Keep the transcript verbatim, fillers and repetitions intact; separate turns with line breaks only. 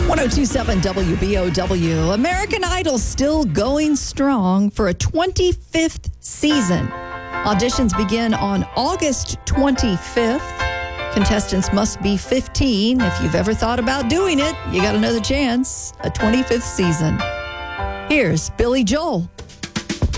one oh two point seven W B O W. American Idol still going strong for a twenty-fifth season. Auditions begin on August twenty-fifth. Contestants must be fifteen. If you've ever thought about doing it, you got another chance. A twenty-fifth season. Here's Billy Joel.